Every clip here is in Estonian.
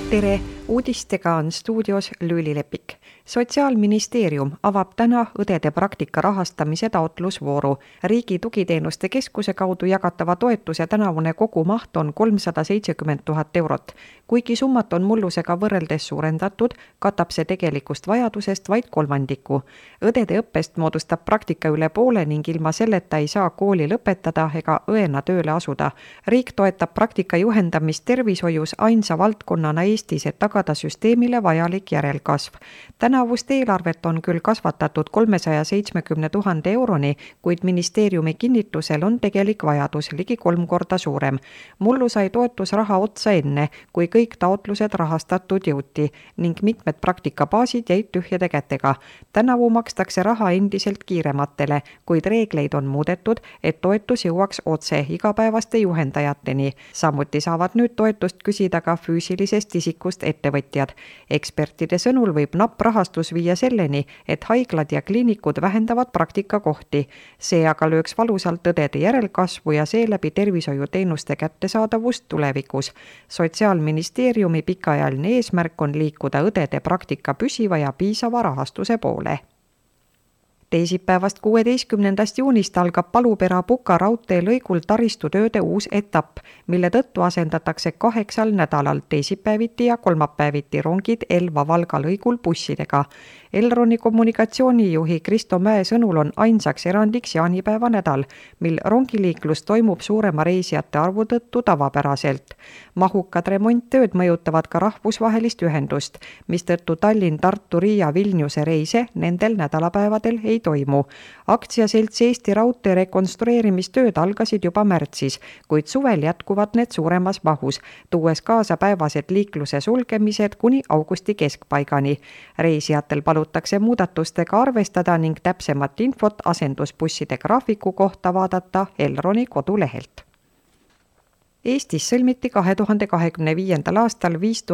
Tere! Uudistega on stuudios Lüüli Lepik. Sotsiaalministeerium avab täna õdede praktika rahastamise taotlusvooru. Riigi tugiteenuste keskuse kaudu jagatava toetuse tänavune kogumaht on 370 000 eurot. Kuigi summat on mullusega võrreldes suurendatud, katab see tegelikust vajadusest vaid kolmandiku. Õdede õppest moodustab praktika üle poole ning ilma selleta ei saa kooli lõpetada ega õena tööle asuda. Riik toetab praktika juhendamist tervishoius ainsa valdkonnana Eestis, et tagada süsteemile vajalik järelkasv. Tänavust eelarvet on küll kasvatatud 370 000 euroni, kuid ministeeriumi kinnitusel on tegelik vajadus ligi 3 korda suurem. Mullu sai toetusraha otsa enne, kui kõik taotlused rahastatud jõuti ning mitmed praktikabaasid jäid tühjade kätega. Tänavu makstakse raha endiselt kiirematele, kuid reegleid on muudetud, et toetus jõuaks otse igapäevaste juhendajateni. Samuti saavad nüüd toetust küsida ka füüsilisest isikust ettevõtjad. Ekspertide sõnul võib napp rahastus viia selleni, et haiglad ja kliinikud vähendavad praktikakohti. See aga lööks valusalt õdede järelkasvu ja seeläbi tervishoiuteenuste kättesaadavust tulevikus. Sotsiaalministeeriumi pikaajaline eesmärk on liikuda õdede praktika püsiva ja piisava rahastuse poole. Teisipäevast 16. juunist algab Palupera-Puka raudtee lõigul taristutööde uus etapp, mille tõttu asendatakse 8 nädalal teisipäeviti ja kolmapäeviti rongid Elva-Valga lõigul bussidega. Elroni kommunikatsioonijuhi Kristo Mäe sõnul on ainsaks erandiks jaanipäeva nädal, mil rongiliiklus toimub suurema reisijate arvu tõttu tavapäraselt. Mahukad remonttööd mõjutavad ka rahvusvahelist ühendust, mistõttu Tallinn, Tartu, Riia, Vilniuse reise nendel nädalapäevadel ei toimu. Aktsiaselts Eesti Raudtee rekonstrueerimistööd algasid juba märtsis, kuid suvel jätkuvad need suuremas mahus, tuues kaasa päevased liikluse sulgemised kuni augusti keskpaigani. Reisijatel palutakse muudatustega arvestada ning täpsemat infot asendusbusside graafiku kohta vaadata Elroni kodulehelt. Eestis sõlmiti 2025. aastal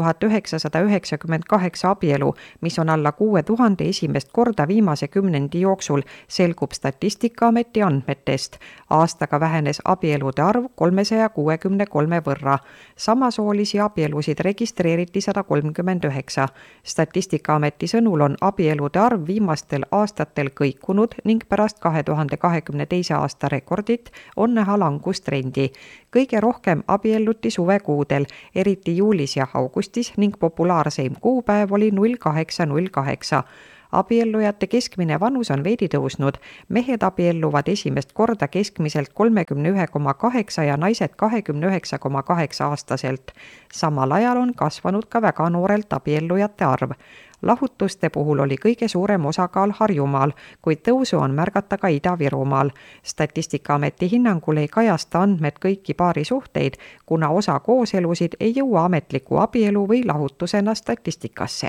5998 abielu, mis on alla 6000 esimest korda viimase kümnendi jooksul, selgub Statistikaameti andmetest. Aastaga vähenes abielude arv 363 võrra. Samasoolisi abielusid registreeriti 139. Statistikaameti sõnul on abielude arv viimastel aastatel kõikunud ning pärast 2022. aasta rekordit on näha langustrendi. Kõige rohkem abielluti suvekuudel, eriti juulis ja augustis ning populaarseim kuupäev oli 0808. Abiellujate keskmine vanus on veidi tõusnud. Mehed abielluvad esimest korda keskmiselt 31,8 ja naised 29,8 aastaselt. Samal ajal on kasvanud ka väga noorelt abiellujate arv. Lahutuste puhul oli kõige suurem osakaal Harjumaal, kuid tõusu on märgata ka Ida-Virumaal. Statistikaameti hinnangul ei kajasta andmed kõiki paarisuhteid, kuna osa kooselusid ei jõua ametliku abielu või lahutusena statistikasse.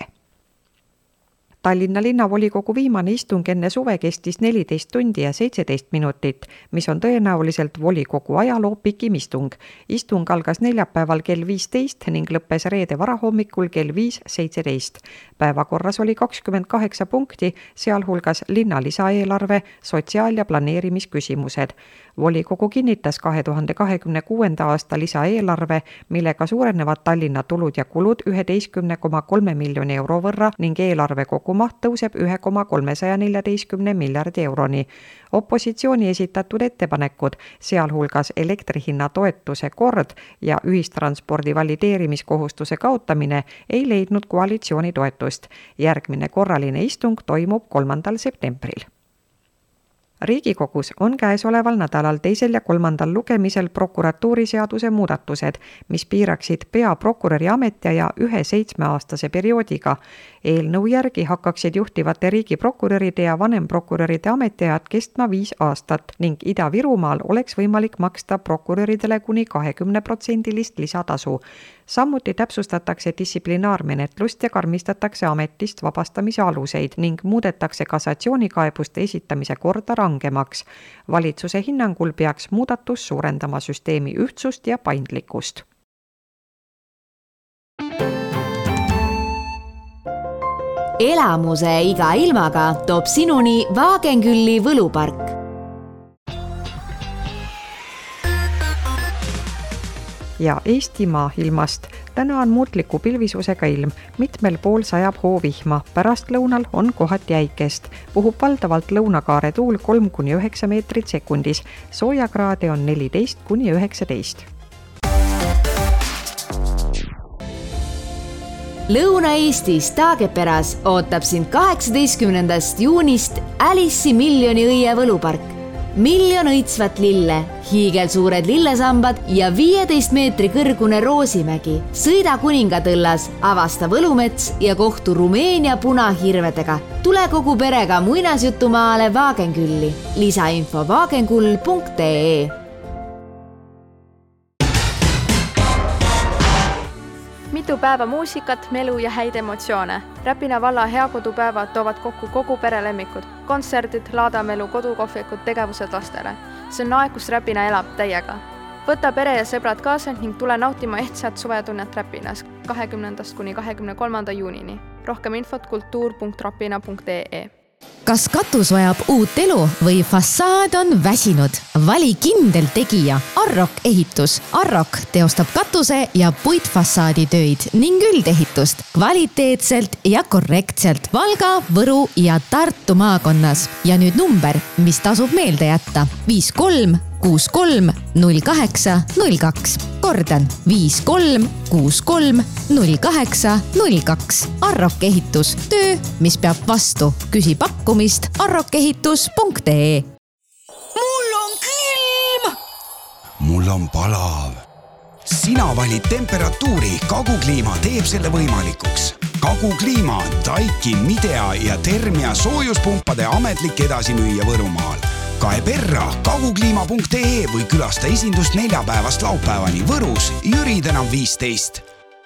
Tallinna linnavolikogu viimane istung enne suve kestis 14 tundi ja 17 minutit, mis on tõenäoliselt volikogu ajaloo pikim istung. Istung algas neljapäeval kell 15 ning lõppes reede varahommikul kell 5:17. Päevakorras oli 28 punkti, sealhulgas linna lisaeelarve, sotsiaal- ja planeerimisküsimused. Volikogu kinnitas 2026. aasta lisaeelarve, millega suurenevad Tallinna tulud ja kulud 11,3 miljoni euro võrra ning eelarve kogumaht tõuseb 1,314 miljardi euroni. Opositsiooni esitatud ettepanekud, sealhulgas elektrihinna toetuse kord ja ühistranspordi valideerimiskohustuse kaotamine, ei leidnud koalitsiooni toetust. Järgmine korraline istung toimub 3. septembril. Riigikogus on käesoleval nädalal 2. ja 3. lugemisel prokuratuuriseaduse muudatused, mis piiraksid peaprokuröri ametiaja 1 7-aastase perioodiga. Eelnõu järgi hakkaksid juhtivate riigiprokuröride ja vanemprokuröride ametiajad kestma 5 aastat ning Ida-Virumaal oleks võimalik maksta prokuröridele kuni 20% lisatasu. Samuti täpsustatakse distsiplinaarmenetlust ja karmistatakse ametist vabastamise aluseid ning muudetakse kassatsioonikaebuste esitamise korda rangemaks. Valitsuse hinnangul peaks muudatus suurendama süsteemi ühtsust ja paindlikkust. Elamuse iga ilmaga toob sinuni Wagenkülli võlupark. Ja Eestimaa ilmast. Täna on muutliku pilvisusega ilm, mitmel pool sajab hoovihma, pärastlõunal on kohati äikest. Puhub valdavalt lõunakaare tuul 3-9 meetrit sekundis, soojakraade on 14-19. Lõuna-Eestis Taageperas ootab sind 18. juunist Alice'i miljoni õie võlupark. 1 000 õitsvat lille, hiigelsuured lillesambad ja 15 meetri kõrgune Roosimägi. Sõida Kuningatõllas, avasta Võlumets ja kohtu Rumeenia punahirvedega. Tule kogu perega muinasjutumaale Vaagenkülli. Lisainfo vaagenkull.ee. Mitu päeva muusikat, melu ja häid emotsioone. Räpina valla heakodupäevad toovad kokku kogu perelemmikud. Kontserdid, laadamelu, kodukohvikud, tegevused lastele. See on aeg, kus Räpina elab täiega. Võta pere ja sõbrad kaasa ning tule nautima ehtsat suvetunnet Räpinas 20.–23. juunini. Rohkem infot kultuur.rapina.ee. Kas katus vajab uut elu või fassaad on väsinud? Vali kindel tegija Arrok ehitus. Arrok teostab katuse ja puitfassaadi töid ning üldehitust kvaliteetselt ja korrektselt Valga, Võru ja Tartu maakonnas. Ja nüüd number, mis tasub meelde jätta: 53 63 08 02. Kordan: 53 63 08 02. Arrok ehitus. Töö, mis peab vastu. Küsi pakkumist arrokehitus.ee. Mul on külm! Mul on palav. Sina valid temperatuuri, Kagukliima teeb selle võimalikuks. Kagukliima, Daikin, Midea ja Termia soojuspumpade ametlik edasimüüja Võrumaal. Kae perra kagukliima.ee või külasta esindust neljapäevast laupäevani Võrus Jüri tänav 15.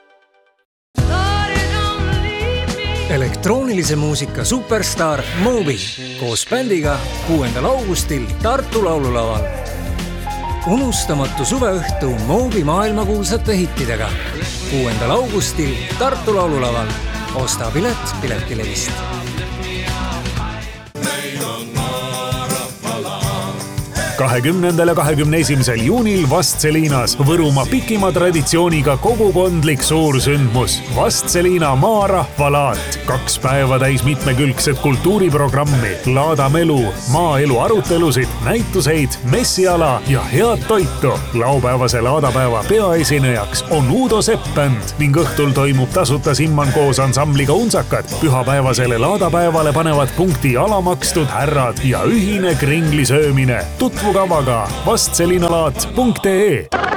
Elektroonilise muusika superstar Moby koos bändiga 6. augustil Tartu laululaval. Unustamatu suveõhtu Moby maailmakuulsate hittidega 6. augustil Tartu laululaval. Osta pilet Piletilevist. 20. ja 21. juunil Vastseliinas Võrumaa pikima traditsiooniga kogukondlik suursündmus Vastseliina maarahvalaat. 2 päeva täis mitmekülgset kultuuriprogrammi, laadamelu, maaelu arutelusid, näituseid, messiala ja head toitu. Laupäevase laadapäeva peaesinejaks on Udo Seppend ning õhtul toimub tasuta Simman koos ansambliga Unsakad. Pühapäevasele laadapäevale panevad punkti alamakstud härrad ja ühine kringli söömine. Tutvu kavaga vastselinalaat.ee.